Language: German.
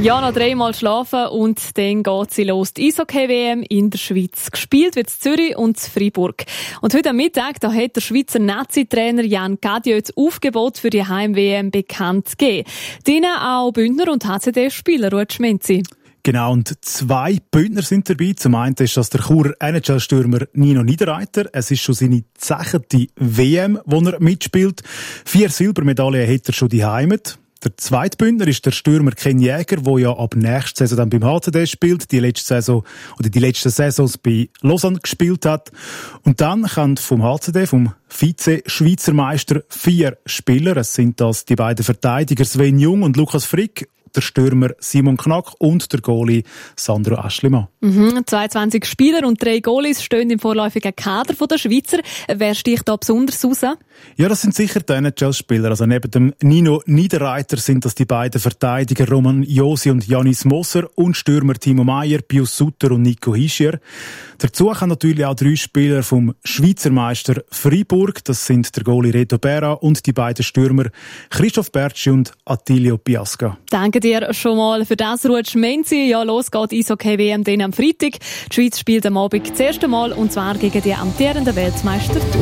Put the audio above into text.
Ja, noch 3 Mal schlafen und dann geht sie los. Die Eishockey-WM in der Schweiz. Gespielt wird in Zürich und in Freiburg. Und heute am Mittag da hat der Schweizer Nazi-Trainer Jan Cadieux das Aufgebot für die Heim-WM bekannt gegeben. Drinnen auch Bündner und HCD-Spieler, Ruud Schmenzi. Genau, und 2 Bündner sind dabei. Zum einen ist das der Churer NHL-Stürmer Nino Niederreiter. Es ist schon seine 10. WM, wo er mitspielt. 4 Silbermedaillen hat er schon die Heimat. Der zweite Bündner ist der Stürmer Ken Jäger, der ja ab nächster Saison dann beim HCD spielt, die letzten Saisons bei Lausanne gespielt hat. Und dann kann vom HCD, vom Vize-Schweizer Meister, 4 Spieler, es sind das die beiden Verteidiger Sven Jung und Lukas Frick, der Stürmer Simon Knack und der Goalie Sandro Aschlimann. 22 Spieler und 3 Goalies stehen im vorläufigen Kader der Schweizer. Wer sticht da besonders raus? Ja, das sind sicher die NHL-Spieler. Also neben dem Nino Niederreiter sind das die beiden Verteidiger Roman Josi und Janis Moser und Stürmer Timo Meyer, Pius Sutter und Nico Hischier. Dazu kann natürlich auch 3 Spieler vom Schweizer Meister Freiburg. Das sind der Goalie Reto Berra und die beiden Stürmer Christoph Bertschi und Attilio Piasca. Danke dir schon mal für das, Ruud Schmenzi. Ja, los geht Eishockey-WM dann am Freitag. Die Schweiz spielt am Abend das erste Mal und zwar gegen die amtierenden Weltmeister.